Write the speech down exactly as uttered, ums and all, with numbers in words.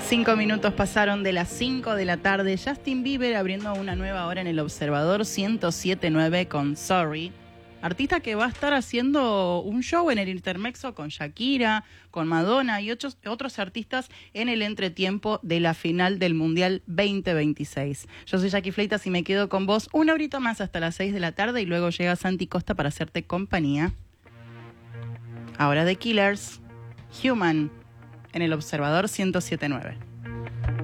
Cinco minutos pasaron de las cinco de la tarde. Justin Bieber abriendo una nueva hora en El Observador ciento siete punto nueve con Sorry. Artista que va a estar haciendo un show en el Intermezzo con Shakira, con Madonna y otros, otros artistas en el entretiempo de la final del Mundial veinte veintiséis. Yo soy Jackie Fleitas y me quedo con vos una horita más hasta las seis de la tarde y luego llega Santi Costa para hacerte compañía. Ahora The Killers, Human, en El Observador ciento siete punto nueve.